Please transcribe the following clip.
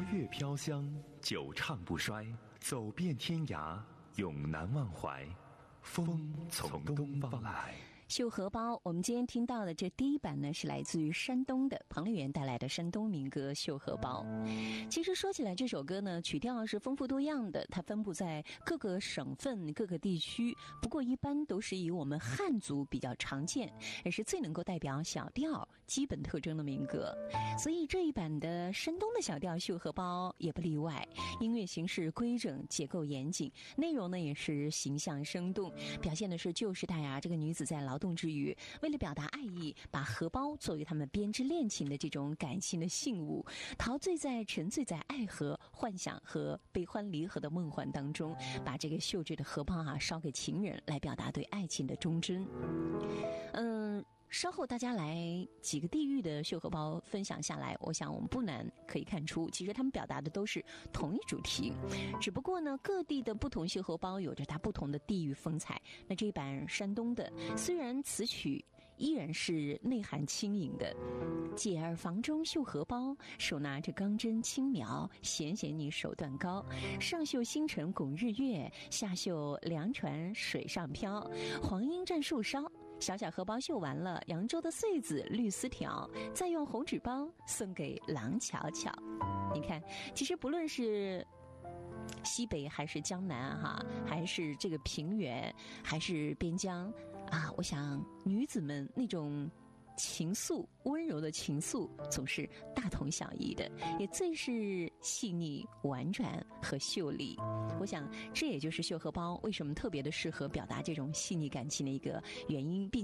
月飘香，久唱不衰。走遍天涯，永难忘怀。风从东方来。 绣荷包，我们今天听到的这第一版呢，是来自于山东的庞丽媛带来的山东民歌《绣荷包》。其实说起来，这首歌呢，曲调是丰富多样的，它分布在各个省份、各个地区，不过一般都是以我们汉族比较常见，也是最能够代表小调基本特征的民歌。所以这一版的山东的小调《绣荷包》也不例外，音乐形式规整，结构严谨，内容呢也是形象生动，表现的是旧时代这个女子在劳动之余，为了表达爱意，把荷包作为他们编织恋情的这种感性的信物，沉醉在爱河、幻想和悲欢离合的梦幻当中，把这个绣制的荷包烧给情人，来表达对爱情的忠贞。稍后大家来几个地域的绣荷包分享下来，我想我们不难可以看出，其实他们表达的都是同一主题，只不过呢，各地的不同绣荷包有着它不同的地域风采。那这一版山东的，虽然词曲依然是内涵轻盈的，姐儿房中绣荷包，手拿着钢针轻描，闲闲你手段高，上绣星辰拱日月，下绣凉船水上漂，黄莺蘸树梢，小小荷包绣完了，扬州的穗子绿丝条，再用红纸包送给郎巧巧。你看，其实不论是西北还是江南还是这个平原，还是边疆我想女子们那种情愫，温柔的情愫总是大同小异的，也最是细腻婉转和秀丽。我想这也就是绣荷包为什么特别的适合表达这种细腻感情的一个原因，并